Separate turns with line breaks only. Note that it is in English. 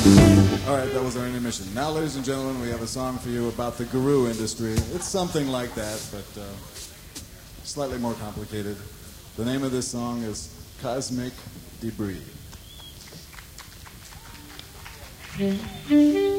All right, that was our intermission. Now, ladies and gentlemen, we have a song for you about the guru industry. It's something like that, but slightly more complicated. The name of this song is Cosmic Debris.